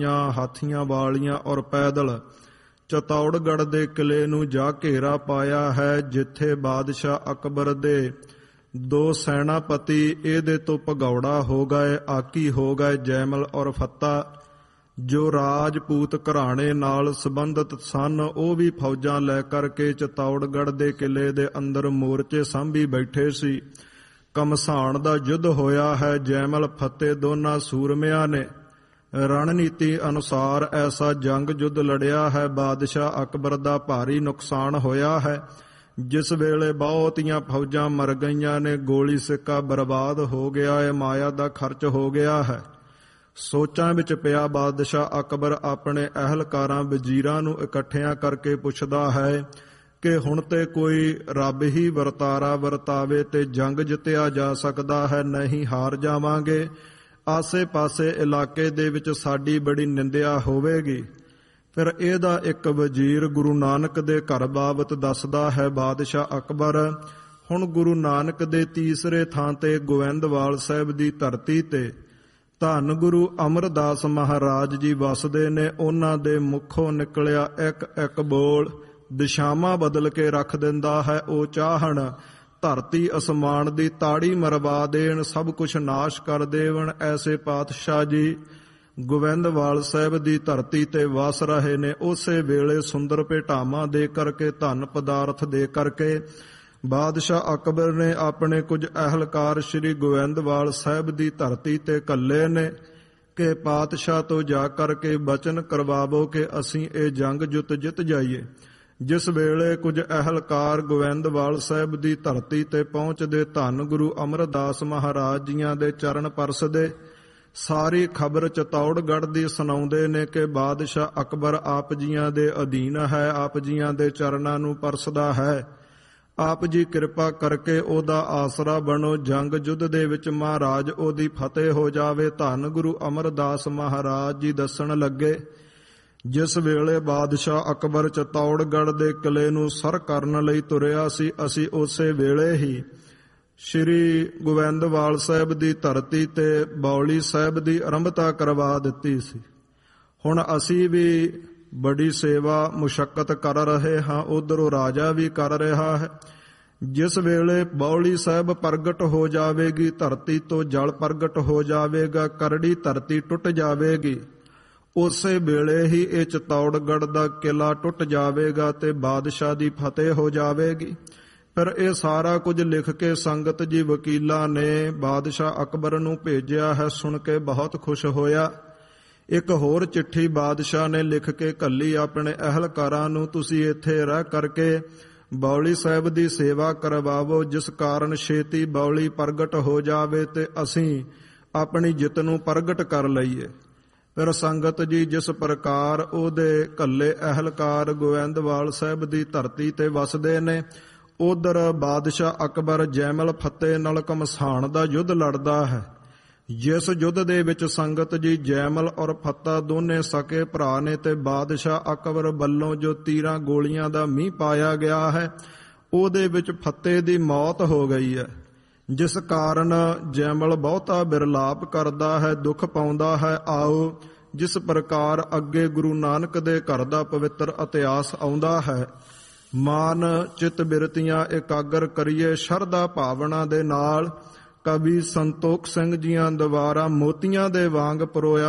ਹਾਥੀਆਂ ਵਾਲੀਆਂ ਔਰ ਪੈਦਲ ਚਤੌੜਗੜ੍ਹ ਦੇ ਕਿਲੇ ਨੂੰ ਜਾ ਘੇਰਾ ਪਾਇਆ ਹੈ, ਜਿੱਥੇ ਬਾਦਸ਼ਾਹ ਅਕਬਰ ਦੇ 2 ਸੈਨਾਪਤੀ ਇਹਦੇ ਤੋਂ ਭਗੌੜਾ ਹੋ ਗਏ, ਆਕੀ ਹੋ ਗਏ। ਜੈਮਲ ਔਰ ਫੱਤਾ ਜੋ ਰਾਜਪੂਤ ਘਰਾਣੇ ਨਾਲ ਸੰਬੰਧਿਤ ਸਨ, ਉਹ ਵੀ ਫੌਜਾਂ ਲੈ ਕਰਕੇ ਚਤੌੜਗੜ੍ਹ ਦੇ ਕਿਲੇ ਦੇ ਅੰਦਰ ਮੋਰਚੇ ਸਾਂਭੀ ਬੈਠੇ ਸੀ। ਘਮਸਾਣ ਦਾ ਯੁੱਧ ਹੋਇਆ ਹੈ। ਜੈਮਲ ਫਤਿਹ ਦੋਨਾਂ ਸੂਰਮਿਆਂ ਨੇ ਰਣਨੀਤੀ ਅਨੁਸਾਰ ਐਸਾ ਜੰਗ ਯੁੱਧ ਲੜਿਆ ਹੈ। ਬਾਦਸ਼ਾਹ ਅਕਬਰ ਦਾ ਭਾਰੀ ਨੁਕਸਾਨ ਹੋਇਆ ਹੈ। ਜਿਸ ਵੇਲੇ ਬਹੁਤੀਆਂ ਫੌਜਾਂ ਮਰ ਗਈਆਂ ਨੇ, ਗੋਲੀ ਸਿੱਕਾ ਬਰਬਾਦ ਹੋ ਗਿਆ ਹੈ, ਮਾਇਆ ਦਾ ਖਰਚ ਹੋ ਗਿਆ ਹੈ। ਸੋਚਾਂ ਵਿੱਚ ਪਿਆ ਬਾਦਸ਼ਾਹ ਅਕਬਰ ਆਪਣੇ ਅਹਿਲਕਾਰਾਂ ਵਜ਼ੀਰਾਂ ਨੂੰ ਇਕੱਠਿਆਂ ਕਰਕੇ ਪੁੱਛਦਾ ਹੈ ਕਿ ਹੁਣ ਤੇ ਕੋਈ ਰੱਬ ਹੀ ਵਰਤਾਰਾ ਵਰਤਾਵੇ ਤੇ ਜੰਗ ਜਿੱਤਿਆ ਜਾ ਸਕਦਾ ਹੈ, ਨਹੀਂ ਹਾਰ ਜਾਵਾਂਗੇ। ਆਸੇ ਪਾਸੇ ਇਲਾਕੇ ਦੇ ਵਿੱਚ ਸਾਡੀ ਬੜੀ ਨਿੰਦਿਆ ਹੋਵੇਗੀ। ਫਿਰ ਇਹਦਾ ਇੱਕ ਵਜ਼ੀਰ ਗੁਰੂ ਨਾਨਕ ਦੇ ਘਰ ਬਾਬਤ ਦੱਸਦਾ ਹੈ, ਬਾਦਸ਼ਾਹ ਅਕਬਰ ਹੁਣ ਗੁਰੂ ਨਾਨਕ ਦੇ ਤੀਸਰੇ ਥਾਂ ਤੇ ਗੋਇੰਦਵਾਲ ਸਾਹਿਬ ਦੀ ਧਰਤੀ ਤੇ ਧੰਨ ਗੁਰੂ ਅਮਰਦਾਸ ਮਹਾਰਾਜ ਜੀ ਵਸਦੇ ਨੇ। ਉਹਨਾਂ ਦੇ ਮੁਖੋਂ ਨਿਕਲਿਆ ਇੱਕ ਇੱਕ ਬੋਲ ਦਿਸ਼ਾਵਾਂ ਬਦਲ ਕੇ ਰੱਖ ਦਿੰਦਾ ਹੈ। ਉਹ ਚਾਹਣ ਧਰਤੀ ਅਸਮਾਨ ਦੀ ਤਾੜੀ ਮਰਵਾ ਦੇਣ, ਸਭ ਕੁਛ ਨਾਸ਼ ਕਰ ਦੇਵਣ। ਐਸੇ ਪਾਤਸ਼ਾਹ ਜੀ ਗੋਬਿੰਦਵਾਲ ਸਾਹਿਬ ਦੀ ਧਰਤੀ ਤੇ ਵਸ ਰਹੇ ਨੇ। ਉਸੇ ਵੇਲੇ ਸੁੰਦਰ ਭੇਟਾਵਾਂ ਦੇ ਕਰਕੇ, ਧਨ ਪਦਾਰਥ ਦੇ ਕਰਕੇ ਬਾਦਸ਼ਾਹ ਅਕਬਰ ਨੇ ਆਪਣੇ ਕੁਝ ਅਹਿਲਕਾਰ ਸ੍ਰੀ ਗੋਬਿੰਦਵਾਲ ਸਾਹਿਬ ਦੀ ਧਰਤੀ ਤੇ ਘੱਲੇ ਨੇ ਕਿ ਪਾਤਸ਼ਾਹ ਤੋਂ ਜਾ ਕਰਕੇ ਬਚਨ ਕਰਵਾਵੋ ਕਿ ਅਸੀਂ ਇਹ ਜੰਗ ਜਿੱਤ ਜਾਈਏ। ਜਿਸ ਵੇਲੇ ਕੁਝ ਅਹਿਲਕਾਰ ਗੋਬਿੰਦਵਾਲ ਸਾਹਿਬ ਦੀ ਧਰਤੀ ਤੇ ਪਹੁੰਚਦੇ, ਧੰਨ ਗੁਰੂ ਅਮਰਦਾਸ ਮਹਾਰਾਜ ਜੀਆਂ ਦੇ ਚਰਨ ਪਰਸਦੇ, ਸਾਰੀ ਖਬਰ ਚਤੌੜਗੜ੍ਹ ਦੀ ਸੁਣਾਉਂਦੇ ਨੇ ਕਿ ਬਾਦਸ਼ਾਹ ਅਕਬਰ ਆਪ ਜੀਆਂ ਦੇ ਅਧੀਨ ਹੈ, ਆਪ ਜੀਆਂ ਦੇ ਚਰਨਾਂ ਨੂੰ ਪਰਸਦਾ ਹੈ। ਆਪ ਜੀ ਕਿਰਪਾ ਕਰਕੇ ਉਹਦਾ ਆਸਰਾ ਬਣੋ, ਜੰਗ ਯੁੱਧ ਦੇ ਵਿੱਚ ਮਹਾਰਾਜ ਉਹਦੀ ਫਤਿਹ ਹੋ ਜਾਵੇ। ਧੰਨ ਗੁਰੂ ਅਮਰਦਾਸ ਮਹਾਰਾਜ ਜੀ ਦੱਸਣ ਲੱਗੇ, ਜਿਸ ਵੇਲੇ ਬਾਦਸ਼ਾਹ ਅਕਬਰ ਚਤੌੜਗੜ੍ਹ ਦੇ ਕਿਲੇ ਨੂੰ ਸਰ ਕਰਨ ਲਈ ਤੁਰਿਆ ਸੀ, ਅਸੀਂ ਉਸੇ ਵੇਲੇ ਹੀ ਸ਼੍ਰੀ ਗੋਬਿੰਦਵਾਲ ਸਾਹਿਬ ਦੀ ਧਰਤੀ ਤੇ ਬੌਲੀ ਸਾਹਿਬ ਦੀ ਆਰੰਭਤਾ ਕਰਵਾ ਦਿੱਤੀ ਸੀ। ਹੁਣ ਅਸੀਂ ਵੀ ਬੜੀ ਸੇਵਾ ਮੁਸ਼ੱਕਤ ਕਰ ਰਹੇ ਹਾਂ, ਉਧਰੋਂ ਰਾਜਾ ਵੀ ਕਰ ਰਿਹਾ ਹੈ। ਜਿਸ ਵੇਲੇ ਬੌਲੀ ਸਾਹਿਬ ਪ੍ਰਗਟ ਹੋ ਜਾਵੇਗੀ, ਧਰਤੀ ਤੋਂ ਜਲ ਪ੍ਰਗਟ ਹੋ ਜਾਵੇਗਾ, ਕਰੜੀ ਧਰਤੀ ਟੁੱਟ ਜਾਵੇਗੀ, ਉਸੇ ਵੇਲੇ ਹੀ ਇਹ ਚਤੌੜਗੜ੍ਹ ਦਾ ਕਿਲਾ ਟੁੱਟ ਜਾਵੇਗਾ ਤੇ ਬਾਦਸ਼ਾਹ ਦੀ ਫਤਿਹ ਹੋ ਜਾਵੇਗੀ। ਫਿਰ ਇਹ ਸਾਰਾ ਕੁਝ ਲਿਖ ਕੇ ਸੰਗਤ ਜੀ ਵਕੀਲਾਂ ਨੇ ਬਾਦਸ਼ਾਹ ਅਕਬਰ ਨੂੰ ਭੇਜਿਆ ਹੈ। ਸੁਣ ਕੇ ਬਹੁਤ ਖੁਸ਼ ਹੋਇਆ। ਇੱਕ ਹੋਰ ਚਿੱਠੀ ਬਾਦਸ਼ਾਹ ਨੇ ਲਿਖ ਕੇ ਘੱਲੀ ਆਪਣੇ ਅਹਿਲਕਾਰਾਂ ਨੂੰ, ਤੁਸੀਂ ਇੱਥੇ ਰਹਿ ਕਰਕੇ ਬੌਲੀ ਸਾਹਿਬ ਦੀ ਸੇਵਾ ਕਰਵਾਵੋ, ਜਿਸ ਕਾਰਨ ਛੇਤੀ ਬੌਲੀ ਪ੍ਰਗਟ ਹੋ ਜਾਵੇ ਤੇ ਅਸੀਂ ਆਪਣੀ ਜਿੱਤ ਨੂੰ ਪ੍ਰਗਟ ਕਰ ਲਈਏ। ਫਿਰ ਸੰਗਤ ਜੀ ਜਿਸ ਪ੍ਰਕਾਰ ਉਹਦੇ ਘੱਲੇ ਅਹਿਲਕਾਰ ਗੋਇੰਦਵਾਲ ਸਾਹਿਬ ਦੀ ਧਰਤੀ ਤੇ ਵਸਦੇ ਨੇ, ਉਧਰ ਬਾਦਸ਼ਾਹ ਅਕਬਰ ਜੈਮਲ ਫਤਿਹ ਨਾਲ ਘਮਸਾਣ ਦਾ ਯੁੱਧ ਲੜਦਾ ਹੈ। ਜਿਸ ਯੁੱਧ ਦੇ ਵਿੱਚ ਸੰਗਤ ਜੀ ਜੈਮਲ ਔਰ ਫੱਤਾ ਦੋਨੇ ਸਕੇ ਭਰਾ ਨੇ ਤੇ ਬਾਦਸ਼ਾਹ ਅਕਬਰ ਵੱਲੋਂ ਜੋ ਤੀਰਾਂ ਗੋਲੀਆਂ ਦਾ ਮੀਂਹ ਪਾਇਆ ਗਿਆ ਹੈ, ਉਹਦੇ ਵਿੱਚ ਫੱਤੇ ਦੀ ਮੌਤ ਹੋ ਗਈ ਹੈ। ਜਿਸ ਕਾਰਨ ਜੈਮਲ ਬਹੁਤਾ ਬਿਰਲਾਪ ਕਰਦਾ ਹੈ, ਦੁੱਖ ਪਾਉਂਦਾ ਹੈ। ਆਓ ਜਿਸ ਪ੍ਰਕਾਰ ਅੱਗੇ ਗੁਰੂ ਨਾਨਕ ਦੇ ਘਰ ਦਾ ਪਵਿੱਤਰ ਇਤਿਹਾਸ ਆਉਂਦਾ ਹੈ, ਮਾਨ ਚਿਤ ਬਿਰਤੀਆਂ ਇਕਾਗਰ ਕਰੀਏ, ਸ਼ਰਧਾ ਭਾਵਨਾ ਦੇ ਨਾਲ ਕਵੀ ਸੰਤੋਖ ਸਿੰਘ ਜੀਆਂ ਦੁਆਰਾ ਮੋਤੀਆਂ ਦੇ ਵਾਂਗ ਪਰੋਇਆ